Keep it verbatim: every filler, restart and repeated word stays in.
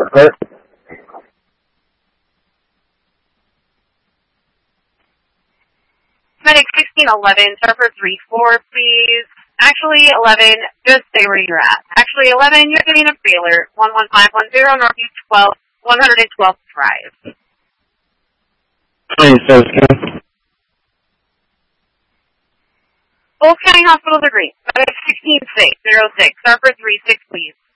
Kurt. Medic sixteen eleven, Surfer three four, please. Actually, eleven, just stay where you're at. Actually, eleven, you're getting a trailer. one one five one zero, Northeast twelve, one twelve Drive. Please, so King. Both County Hospitals agree. Medic sixteen six zero six, Surfer three six, please.